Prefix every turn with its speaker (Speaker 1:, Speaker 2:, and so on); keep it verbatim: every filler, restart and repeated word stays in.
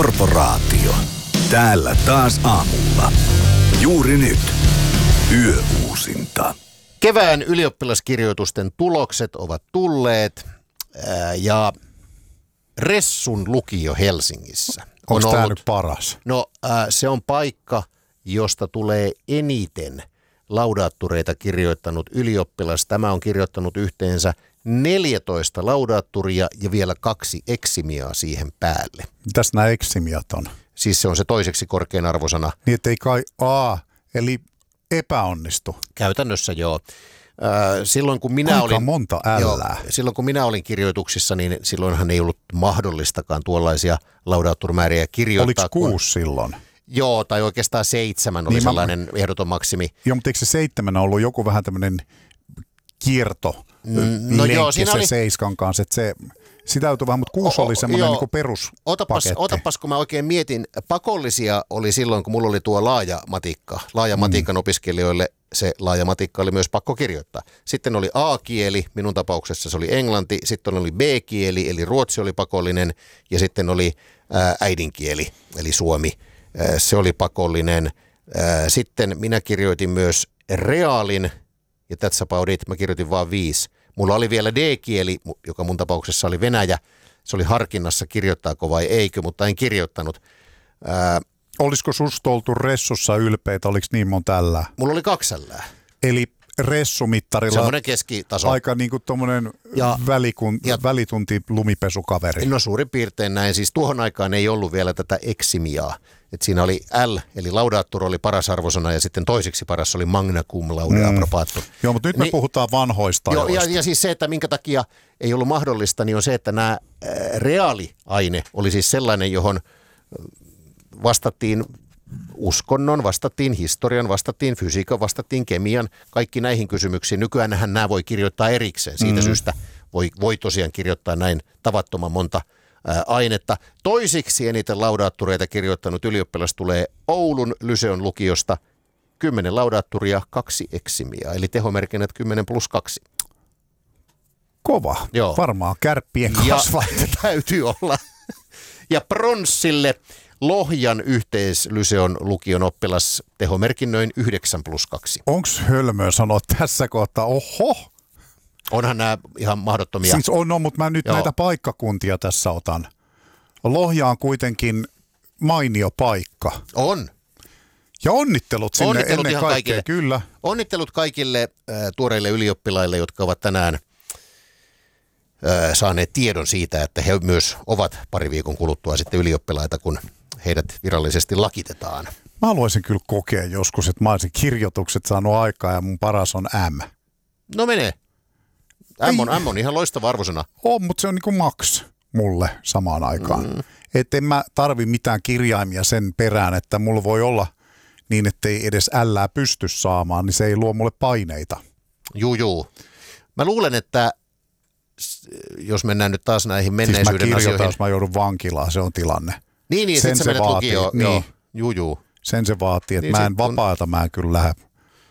Speaker 1: Korporaatio. Täällä taas aamulla. Juuri nyt. Yöuusinta.
Speaker 2: Kevään ylioppilaskirjoitusten tulokset ovat tulleet ää, ja Ressun lukio Helsingissä.
Speaker 3: Onko
Speaker 2: on
Speaker 3: tämä
Speaker 2: ollut,
Speaker 3: nyt paras?
Speaker 2: No ää, se on paikka, josta tulee eniten laudaattureita kirjoittanut ylioppilas. Tämä on kirjoittanut yhteensä neljätoista laudaatturia ja vielä kaksi eksimiaa siihen päälle.
Speaker 3: Mitäs nämä eksimiat on?
Speaker 2: Siis se on se toiseksi korkein arvosana.
Speaker 3: Niin, ettei kai A, eli epäonnistu.
Speaker 2: Käytännössä joo. Silloin kun minä
Speaker 3: Aika
Speaker 2: olin,
Speaker 3: monta ällää.
Speaker 2: Joo, silloin kun minä olin kirjoituksissa, niin silloinhan ei ollut mahdollistakaan tuollaisia laudaatturmääriä kirjoittaa.
Speaker 3: Oliko kuusi kun... silloin?
Speaker 2: Joo, tai oikeastaan seitsemän oli niin sellainen mä... ehdoton maksimi.
Speaker 3: Joo, mutta eikö se seitsemän ollut joku vähän tämmöinen kierto
Speaker 2: mm, no
Speaker 3: lenkki se
Speaker 2: oli...
Speaker 3: seiskan kanssa, että se... Sitä joutui vähän, mutta kuusi o, oli semmoinen niin peruspaketti.
Speaker 2: Otapas, otapas, kun mä oikein mietin, pakollisia oli silloin, kun mulla oli tuo laaja matikka. Laaja matikan mm. opiskelijoille se laaja matikka oli myös pakko kirjoittaa. Sitten oli A-kieli, minun tapauksessa se oli englanti, sitten oli B-kieli, eli ruotsi oli pakollinen, ja sitten oli ää, äidinkieli, eli suomi. Ää, se oli pakollinen. Ää, sitten minä kirjoitin myös reaalin, ja that's about it, mä kirjoitin vaan viisi. Mulla oli vielä D-kieli, joka mun tapauksessa oli venäjä. Se oli harkinnassa, kirjoittaako vai eikö, mutta en kirjoittanut. Ää,
Speaker 3: Olisiko susta oltu Ressussa ylpeitä, oliko niin monta ällää?
Speaker 2: Mulla oli kaksi ällää.
Speaker 3: Eli Ressumittarilla
Speaker 2: semmoinen keskitaso.
Speaker 3: Aika niin kuin tommonen
Speaker 2: ja,
Speaker 3: välikun,
Speaker 2: ja,
Speaker 3: välitunti lumipesukaveri.
Speaker 2: No suurin piirtein näin. Siis tuohon aikaan ei ollut vielä tätä eksimiaa. Et siinä oli L, eli laudaattur oli paras arvosana ja sitten toiseksi paras oli magna cum laude mm. approbatur.
Speaker 3: Joo, mutta nyt me niin, puhutaan vanhoista
Speaker 2: joo,
Speaker 3: ajoista.
Speaker 2: Ja, ja siis se, että minkä takia ei ollut mahdollista, niin on se, että nämä äh, reaaliaine oli siis sellainen, johon vastattiin uskonnon, vastattiin historian, vastattiin fysiikan, vastattiin kemian, kaikki näihin kysymyksiin. Nykyäänhän nämä voi kirjoittaa erikseen. Siitä mm. syystä voi, voi tosiaan kirjoittaa näin tavattoman monta ää, ainetta. Toisiksi eniten laudaattureita kirjoittanut ylioppilas tulee Oulun Lyseon lukiosta. Kymmenen laudaatturia, kaksi eksimiä, eli tehomerkinnät kymmenen plus kaksi.
Speaker 3: Kova. Joo. Varmaan kärppien kasvat.
Speaker 2: Ja täytyy olla. Ja pronssille Lohjan yhteislyseon lukion oppilas tehomerkinnöin yhdeksän plus kaksi.
Speaker 3: Onko hölmöä sanoa tässä kohtaa, oho?
Speaker 2: Onhan nämä ihan mahdottomia.
Speaker 3: Siis on, no, mutta mä nyt Joo. näitä paikkakuntia tässä otan. Lohja on kuitenkin mainio paikka.
Speaker 2: On.
Speaker 3: Ja onnittelut sinne
Speaker 2: onnittelut
Speaker 3: ennen kaikkea,
Speaker 2: kaikille.
Speaker 3: Kyllä.
Speaker 2: Onnittelut kaikille äh, tuoreille ylioppilaille, jotka ovat tänään äh, saaneet tiedon siitä, että he myös ovat pari viikon kuluttua sitten ylioppilaita, kun heidät virallisesti lakitetaan.
Speaker 3: Mä haluaisin kyllä kokea joskus, että mä olisin kirjoitukset saanut aikaa ja mun paras on M.
Speaker 2: No menee. M on, M on ihan loistava arvosana.
Speaker 3: On, mutta se on niin kuin max mulle samaan aikaan. Mm. Että en mä tarvi mitään kirjaimia sen perään, että mulla voi olla niin, ettei edes ällää pysty saamaan, niin se ei luo mulle paineita.
Speaker 2: Juu, juu. Mä luulen, että jos mennään nyt taas näihin menneisyyden
Speaker 3: siis mä kirjoitan,
Speaker 2: asioihin.
Speaker 3: jos mä joudun vankilaan, se on tilanne.
Speaker 2: Niin, niin,
Speaker 3: sen
Speaker 2: sit
Speaker 3: se
Speaker 2: sä
Speaker 3: vaatii.
Speaker 2: lukioon.
Speaker 3: Niin.
Speaker 2: Joo, juu, juu.
Speaker 3: Sen se vaatii, että
Speaker 2: niin
Speaker 3: mä en vapaata, mä en kyllä lähde